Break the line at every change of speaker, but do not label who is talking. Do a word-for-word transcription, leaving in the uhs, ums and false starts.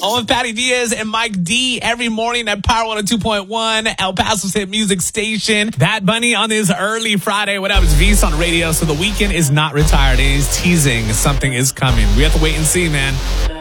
On with Patty Diaz and Mike D every morning at Power one oh two point one, El Paso's hit music station. Bad Bunny on his early Friday. What up? It's V's on radio. So the weekend is not retired. And he's teasing something is coming. We have to wait and see, man.